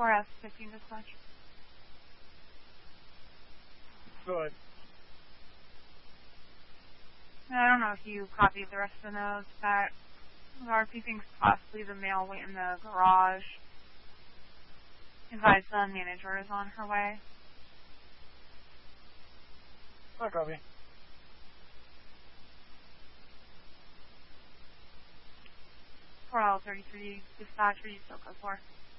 4S15 dispatch. Go ahead. I don't know if you copied the rest of the notes, but RP thinks possibly the male wait in the garage. Advise the manager is on her way. I copy. For L33 dispatch, or you still go for?